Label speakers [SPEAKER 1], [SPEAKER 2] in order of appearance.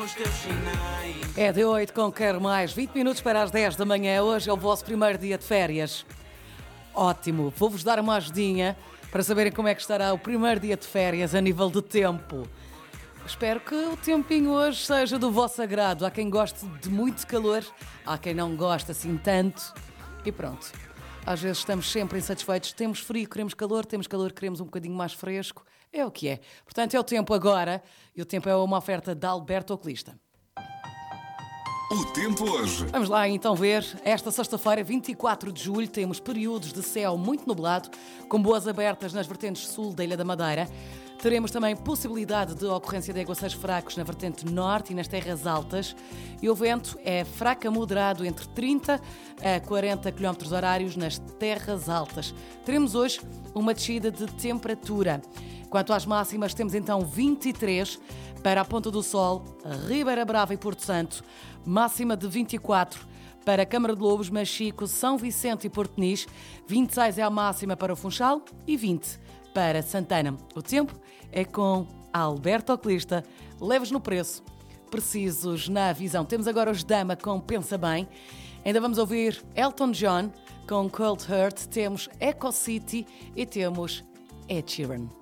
[SPEAKER 1] É de 8 com Quero Mais, 20 minutos para as 10 da manhã. Hoje é o vosso primeiro dia de férias. Ótimo, vou-vos dar uma ajudinha para saberem como é que estará o primeiro dia de férias a nível de tempo. Espero que o tempinho hoje seja do vosso agrado. Há quem goste de muito calor, há quem não gosta assim tanto. E pronto, às vezes estamos sempre insatisfeitos. Temos frio, queremos calor, temos calor, queremos um bocadinho mais fresco. É o que é. Portanto, é o tempo agora. E o tempo é uma oferta da Alberto Oculista.
[SPEAKER 2] O tempo hoje.
[SPEAKER 1] Vamos lá então ver. Esta sexta-feira, 24 de julho, temos períodos de céu muito nublado, com boas abertas nas vertentes sul da Ilha da Madeira. Teremos também possibilidade de ocorrência de aguaceiros fracos na vertente norte e nas terras altas. E o vento é fraco a moderado entre 30 a 40 km horários nas terras altas. Teremos hoje uma descida de temperatura. Quanto às máximas, temos então 23 para a Ponta do Sol, Ribeira Brava e Porto Santo, máxima de 24 para Câmara de Lobos, Machico, São Vicente e Porto Nis, 26 é a máxima para o Funchal e 20 para Santana. O tempo é com Alberto Oculista, leves no preço, precisos na visão. Temos agora os Dama com Pensa Bem, ainda vamos ouvir Elton John com Cold Heart, temos Echo City e temos Ed Sheeran.